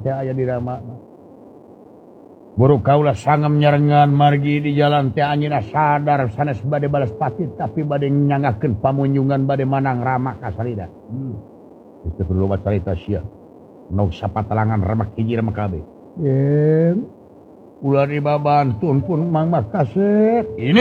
teh aya di Rama. Buru kaulah sangem nyerengan margi di jalan teh anjeunna sadar sanes bade balas pati tapi bade nyangakeun pamunjungan bade manang Rama ka salida. Itu perlu baca cerita sia. Nok sapatalangan Rama hiji Rama kabeh. Ulah dibabantun pun Mang Makasih. Ini.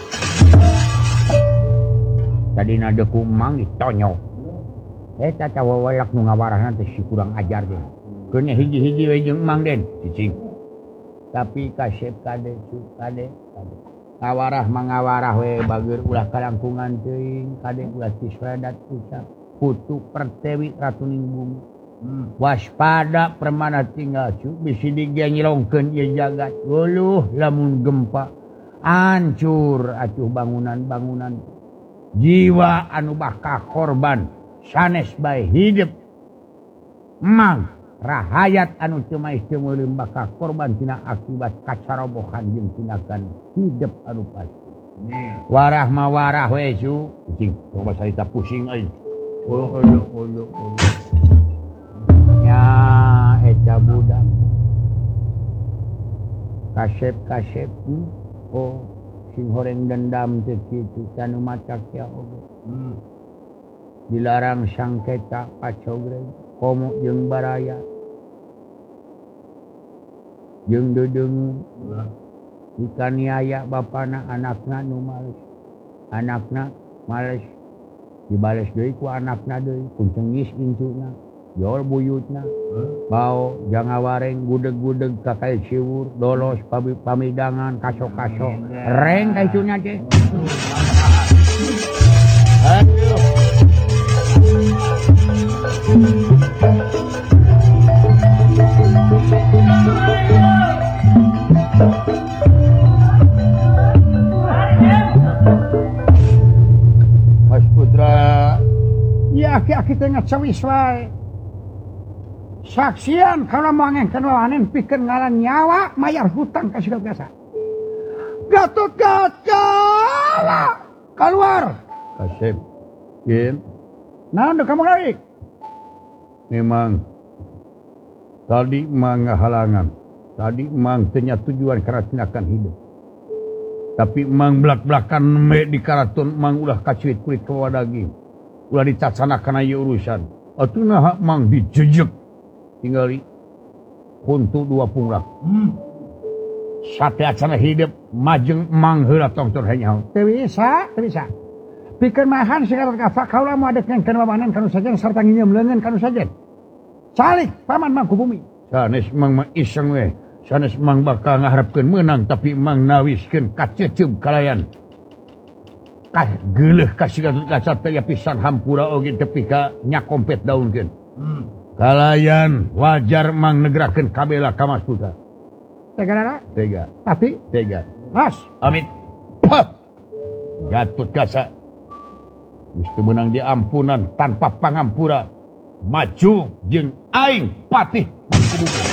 Tadina deku Mang ditonyok. Eta cawawalak nu ngawarahna teh si kurang ajar teh. Keun hiji-hiji we jeung Mang Den, cicing. Tapi kasep kade ngawarah mangawarah we bageur ulah kalangkungan teuing kade ulah tisradat ucap putu pertewi ratuning bumi. Waspada permana tinggal cu bisi diganyilongkeun ieu jagat. Uluh lamun gempa hancur atuh bangunan-bangunan. Jiwa anu bakal korban sanes bae hidup. Mang rahayat anu teu maes teu meuleum bakal korban tina akibat kacarobohan jeung tindakan hidup anu pasti. Warah mah warah we cu. Cing, coba sarita pusing euy. Uluh. Nya eta budak. Kasep. Oh, sing horeng dendam teh kitu tanu macak ya oge. Dilarang sangketa pacogreng komo jeung baraya. Jeung dedeung ikan niaya bapana anakna nu males. Anakna males dibales deui ku anakna deui kuncengis incuna. Jol buyutna bau jangawareng gudeg-gudeg ka kae siwur dolos pamidangan kaso-kaso reng ka itunya teh. Mas Putra ya aki-aki teh ngacawis wae. Saksian kalau mangengkeun wawanen pikeun ngaran nyawa mayar hutang ka siga biasa. Gatot kaca keluar. Kasep. Kim. Naon kamu lagi? Memang tadi Mang ngahalangan. Tadi Mang teu nya tujuan kana tindakan hidup. Tapi Mang blak-blakan me di karaton Mang ulah kacuit kulit ke daging. Ulah dicacanakan ieu urusan. Atuh hak Mang dijejeg. Tinggali kuntu 2 punglak. Sate acana hidup majeng Mang heula tongtor hanya. Teu bisa. Pikeun mahan sigaret kafa kaula mau adekkeun wawanan kanu sajen sarta nginyeum leungeun kanu sajen. Salik paman Mang ku bumi. Sanes Mang mah iseng we. Sanes Mang bakal ngaharepkeun meunang tapi Mang nawiskeun kaceuceum kalayan. Kah geuleuh ka sigaret kaca teh pisan hampura oge tepi ka nya kompet daunkeun. Kalayan wajar Mang negerakeun kabela ka Mas Putra. Tega. Tapi tega. Mas, amit. Gatot kaca. Geus teu meunang diampunan tanpa pangampura. Maju jeung aing patih.